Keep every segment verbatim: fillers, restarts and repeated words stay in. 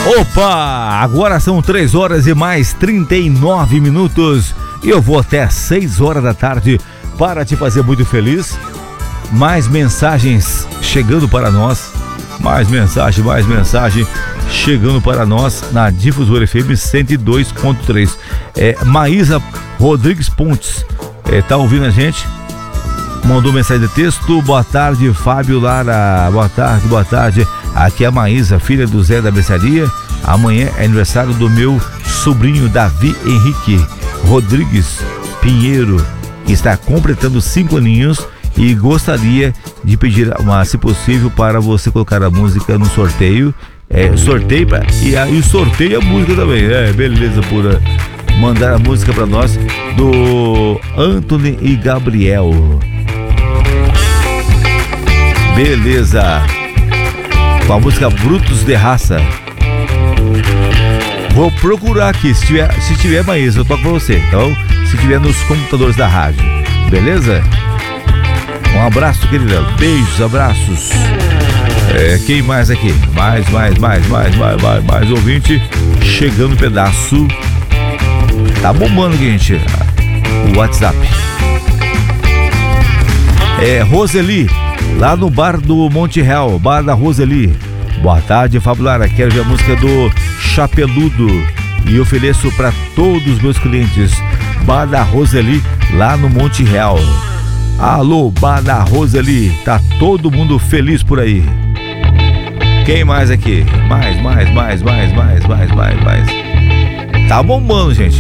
Opa, agora são três horas e mais trinta e nove minutos e eu vou até seis horas da tarde para te fazer muito feliz. Mais mensagens chegando para nós, mais mensagem, mais mensagem chegando para nós na Difusora F M cento e dois ponto três. É, Maísa Rodrigues Pontes é, tá ouvindo a gente, mandou mensagem de texto. Boa tarde, Fábio Lara, boa tarde, boa tarde. Aqui é a Maísa, filha do Zé da Mercearia. Amanhã é aniversário do meu sobrinho Davi Henrique Rodrigues Pinheiro, que está completando cinco aninhos e gostaria de pedir, uma, se possível, para você colocar a música no sorteio. É, sorteio pra, e, a, e sorteio a música também. É, beleza, pura. Mandar a música para nós do Anthony e Gabriel. Beleza. Com a música Brutos de Raça. Vou procurar aqui, se tiver, se tiver Maísa, eu toco pra você. Então, se tiver nos computadores da rádio, beleza? Um abraço, querida. Beijos, abraços. É, quem mais aqui? Mais, mais, mais, mais, mais, mais, mais ouvinte chegando no pedaço. Tá bombando aqui, gente. O WhatsApp. É, Roseli, lá no bar do Monte Real, bar da Roseli. Boa tarde, Fábio Lara. Quero ver a música do Chapeludo e ofereço para todos os meus clientes. Bar da Roseli, lá no Monte Real. Alô, bar da Roseli. Tá todo mundo feliz por aí. Quem mais aqui? Mais, mais, mais, mais, mais, mais, mais, mais. Tá bombando, gente.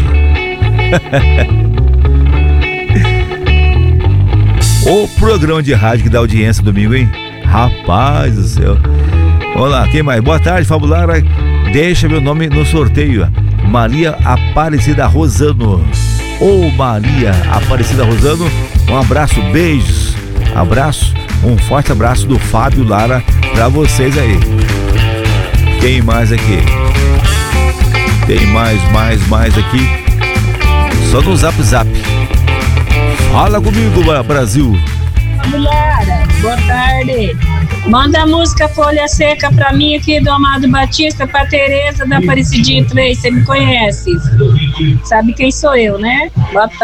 O programa de rádio que dá audiência domingo, hein? Rapaz do céu. Vamos lá, quem mais? Boa tarde, Fábio Lara. Deixa meu nome no sorteio. Maria Aparecida Rosano. Ô, Maria Aparecida Rosano, um abraço, beijos. Abraço, um forte abraço do Fábio Lara pra vocês aí. Quem mais aqui? Tem mais, mais, mais aqui. Só no Zap Zap. Fala comigo, Brasil. Lara, boa tarde. Manda a música Folha Seca pra mim aqui do Amado Batista, pra Tereza da Aparecidinha três. Você me conhece? Sabe quem sou eu, né? Boa tarde.